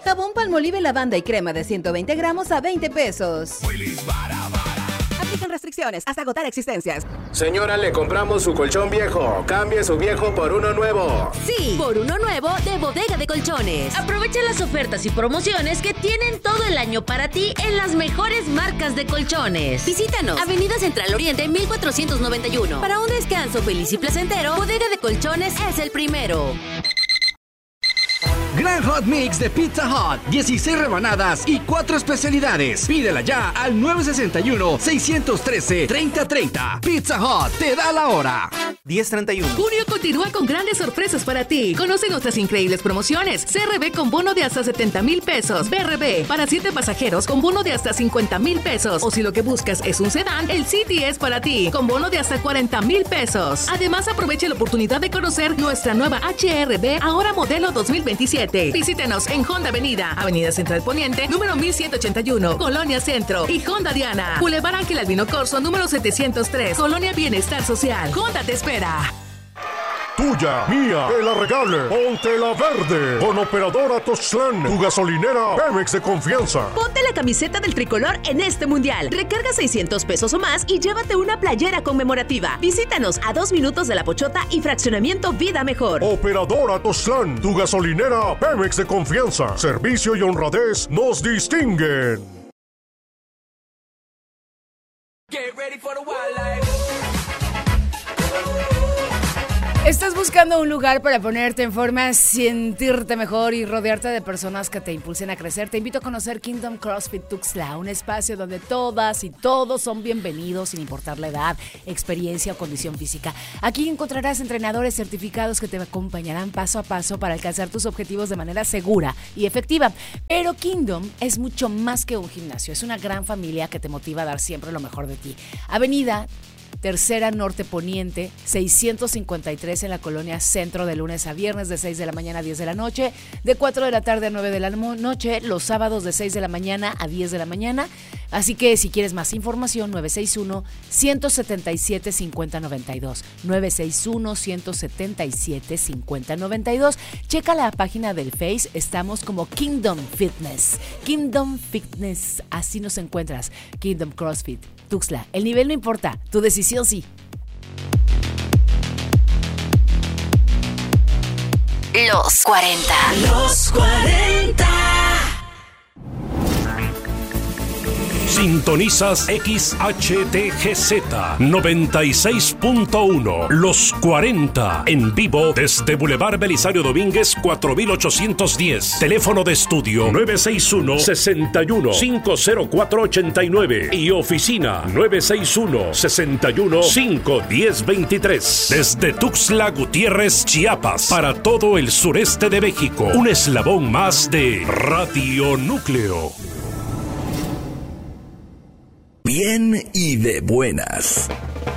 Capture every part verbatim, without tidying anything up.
Jabón Palmolive lavanda y crema de ciento veinte gramos a veinte pesos. Aplican restricciones hasta agotar existencias. Señora, le compramos su colchón viejo. Cambie su viejo por uno nuevo. Sí, por uno nuevo de Bodega de Colchones. Aprovecha las ofertas y promociones que tienen todo el año para ti en las mejores marcas de colchones. Visítanos, Avenida Central Oriente mil cuatrocientos noventa y uno. Para un descanso feliz y placentero, Bodega de Colchones es el primero. Gran Hot Mix de Pizza Hut, dieciséis rebanadas y cuatro especialidades. Pídela ya al nueve sesenta y uno, seiscientos trece, treinta treinta. Pizza Hut te da la hora. diez treinta y uno. Junio continúa con grandes sorpresas para ti. Conoce nuestras increíbles promociones. C R B con bono de hasta setenta mil pesos. B R B para siete pasajeros con bono de hasta cincuenta mil pesos. O si lo que buscas es un sedán, el City es para ti, con bono de hasta cuarenta mil pesos. Además, aproveche la oportunidad de conocer nuestra nueva H R B, ahora modelo dos mil veintisiete. Visítenos en Honda Avenida, Avenida Central Poniente, número mil ciento ochenta y uno, Colonia Centro, y Honda Diana, Boulevard Ángel Albino Corzo, número setecientos tres, Colonia Bienestar Social. Honda te espera. Tuya, mía, que la regale, ponte la verde. Con Operadora Tuxtlan, tu gasolinera Pemex de confianza. Ponte la camiseta del tricolor en este mundial. Recarga seiscientos pesos o más y llévate una playera conmemorativa. Visítanos a dos minutos de La Pochota y Fraccionamiento Vida Mejor. Operadora Tuxtlan, tu gasolinera Pemex de confianza. Servicio y honradez nos distinguen. Get ready for the wildlife. ¿Estás buscando un lugar para ponerte en forma, sentirte mejor y rodearte de personas que te impulsen a crecer? Te invito a conocer Kingdom CrossFit Tuxtla, un espacio donde todas y todos son bienvenidos sin importar la edad, experiencia o condición física. Aquí encontrarás entrenadores certificados que te acompañarán paso a paso para alcanzar tus objetivos de manera segura y efectiva. Pero Kingdom es mucho más que un gimnasio, es una gran familia que te motiva a dar siempre lo mejor de ti. Avenida Tercera Norte Poniente, seiscientos cincuenta y tres en la Colonia Centro, de lunes a viernes de seis de la mañana a diez de la noche, de cuatro de la tarde a nueve de la noche, los sábados de seis de la mañana a diez de la mañana. Así que si quieres más información, nueve seis uno, uno siete siete, cinco cero nueve dos, nueve seis uno, uno siete siete, cinco cero nueve dos. Checa la página del Face, estamos como Kingdom Fitness. Kingdom Fitness, así nos encuentras. Kingdom CrossFit Tuxtla. El nivel no importa, tu decisión sí. Los cuarenta. Los cuarenta. Sintonizas X H T G Z noventa y seis punto uno, Los cuarenta, en vivo desde Boulevard Belisario Domínguez cuatro mil ochocientos diez. Teléfono de estudio nueve seis uno, seis uno, cinco cero cuatro ocho nueve y oficina nueve seis uno, seis uno, cinco uno cero dos tres. Desde Tuxtla Gutiérrez, Chiapas, para todo el sureste de México, un eslabón más de Radio Núcleo. Bien y de buenas.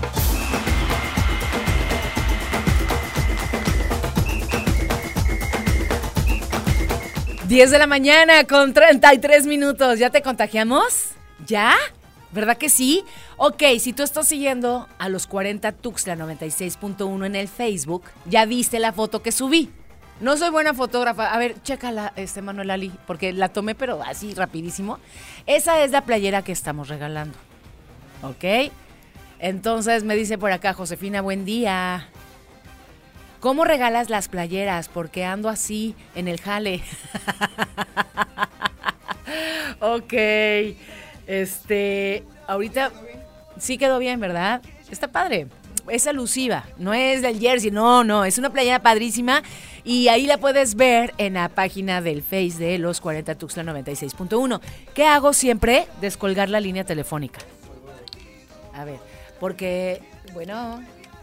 diez de la mañana con treinta y tres minutos. ¿Ya te contagiamos? ¿Ya? ¿Verdad que sí? Ok, si tú estás siguiendo a los cuarenta Tuxtla noventa y seis punto uno en el Facebook, ya viste la foto que subí. No soy buena fotógrafa. A ver, chécala, este, Manuel Ali, porque la tomé, pero así, rapidísimo. Esa es la playera que estamos regalando. ¿Ok? Entonces me dice por acá Josefina, buen día. ¿Cómo regalas las playeras? Porque ando así en el jale. Ok. Este, ahorita sí quedó bien, ¿verdad? Está padre. Es alusiva, no es del jersey, no, no, es una playera padrísima y ahí la puedes ver en la página del Face de los cuarenta Tuxtla noventa y seis punto uno. ¿Qué hago siempre? Descolgar la línea telefónica. A ver, porque, bueno,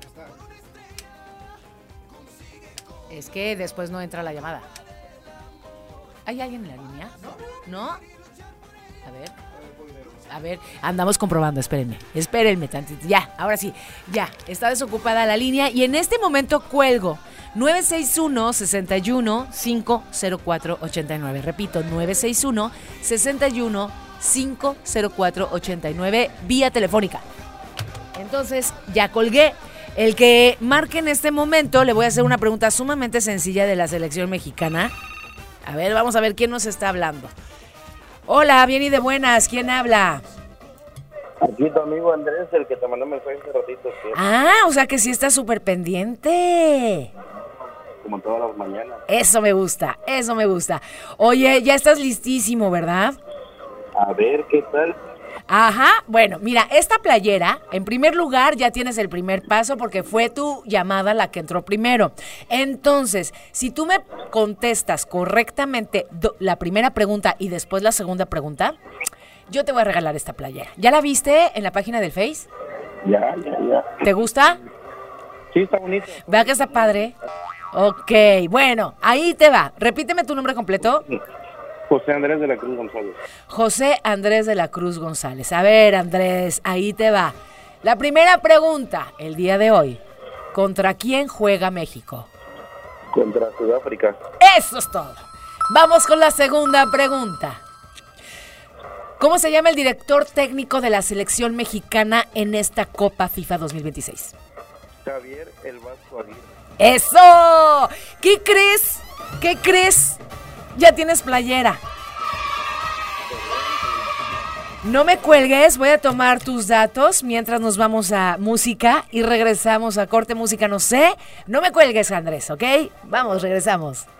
es que después no entra la llamada. ¿Hay alguien en la línea? ¿No? A ver. A ver, andamos comprobando, espérenme, espérenme tantito, ya, ahora sí, ya, está desocupada la línea y en este momento cuelgo nueve seis uno, seis uno, cinco cero cuatro ocho nueve, repito, nueve seis uno, seis uno, cinco cero cuatro ocho nueve, vía telefónica. Entonces, ya colgué. El que marque en este momento, le voy a hacer una pregunta sumamente sencilla de la selección mexicana. A ver, vamos a ver quién nos está hablando. Hola, bien y de buenas, ¿quién habla? Aquí tu amigo Andrés, el que te mandó mensaje hace ratito. ¿Sí? Ah, o sea que sí está súper pendiente. Como todas las mañanas. Eso me gusta, eso me gusta. Oye, ya estás listísimo, ¿verdad? A ver, ¿qué tal? Ajá, bueno, mira, esta playera, en primer lugar, ya tienes el primer paso porque fue tu llamada la que entró primero. Entonces, si tú me contestas correctamente do, la primera pregunta y después la segunda pregunta, yo te voy a regalar esta playera. ¿Ya la viste en la página del Face? Ya, ya, ya. ¿Te gusta? Sí, está bonito. ¿Vea que está padre? Ok, bueno, ahí te va. Repíteme tu nombre completo. José Andrés de la Cruz González. José Andrés de la Cruz González. A ver, Andrés, ahí te va. La primera pregunta, el día de hoy. ¿Contra quién juega México? Contra Sudáfrica. Eso es todo. Vamos con la segunda pregunta. ¿Cómo se llama el director técnico de la selección mexicana en esta Copa FIFA dos mil veintiséis? Javier El Vasco Aguirre. ¡Eso! ¿Qué crees? ¿Qué crees? Ya tienes playera. No me cuelgues, voy a tomar tus datos mientras nos vamos a música y regresamos a corte música, no sé. No me cuelgues, Andrés, ¿ok? Vamos, regresamos.